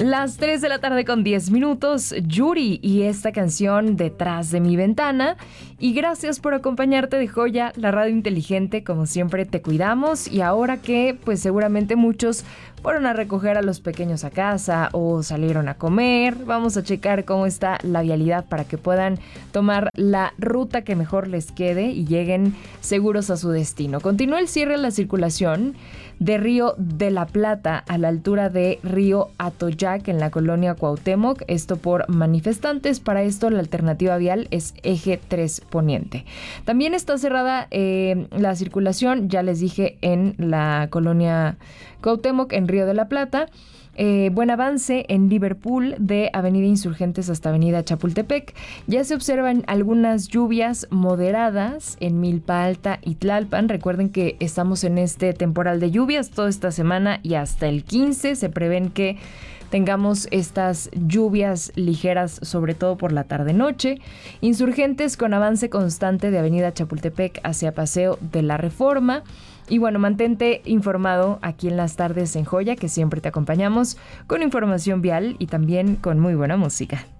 Las 3 de la tarde con 10 minutos, Yuri y esta canción Detrás de mi ventana. Y gracias por acompañarte de Joya, la radio inteligente. Como siempre te cuidamos, y ahora que pues seguramente muchos fueron a recoger a los pequeños a casa o salieron a comer, vamos a checar cómo está la vialidad para que puedan tomar la ruta que mejor les quede y lleguen seguros a su destino. Continúa el cierre de la circulación de Río de la Plata a la altura de Río Atoyac en la colonia Cuauhtémoc, esto por manifestantes. Para esto la alternativa vial es eje 3 poniente. También está cerrada la circulación, ya les dije, en la colonia Cuauhtémoc en Río de la Plata. Buen avance en Liverpool de Avenida Insurgentes hasta Avenida Chapultepec. Ya se observan algunas lluvias moderadas en Milpa Alta y Tlalpan. Recuerden que estamos en este temporal de lluvias toda esta semana y hasta el 15 se prevén que tengamos estas lluvias ligeras, sobre todo por la tarde-noche. Insurgentes con avance constante de Avenida Chapultepec hacia Paseo de la Reforma. Y bueno, mantente informado aquí en las tardes en Joya, que siempre te acompañamos con información vial y también con muy buena música.